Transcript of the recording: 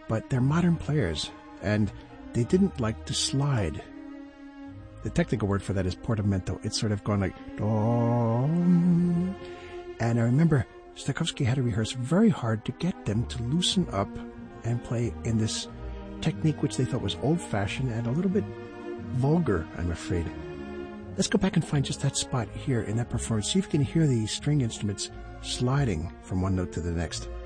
but they're modern players, and they didn't like to slide. The technical word for that is portamento. It's sort of going like, dom. And I remember Stokowski had to rehearse very hard to get them to loosen up and play in this technique which they thought was old-fashioned and a little bit vulgar, I'm afraid. Let's go back and find just that spot here in that performance. See if you can hear the string instruments sliding from one note to the next.